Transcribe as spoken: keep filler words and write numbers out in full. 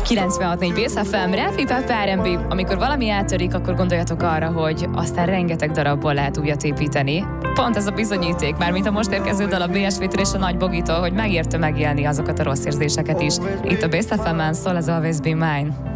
kilencvenhat négy Bész ef em, rap, hip-hop, er end bé. Amikor valami eltörik, akkor gondoljatok arra, hogy aztán rengeteg darabból lehet újat építeni. Pont ez a bizonyíték, már mint a most érkező dal a bé es vé-től és a Nagy Bogitól, hogy megérte megélni azokat a rossz érzéseket is. Itt a Bész ef emen szól az Always Be Mine.